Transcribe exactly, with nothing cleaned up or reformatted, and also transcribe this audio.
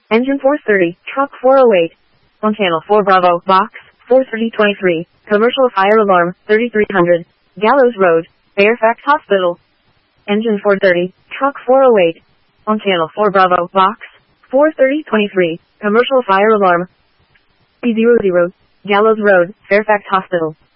Engine four thirty, truck four oh eight. On channel four Bravo, box, four thirty twenty-three, commercial fire alarm, thirty-three hundred, Gallows Road, Fairfax Hospital. Engine four thirty, truck four oh eight. On channel four Bravo, box, four thirty twenty-three, commercial fire alarm, P zero zero, Gallows Road, Fairfax Hospital.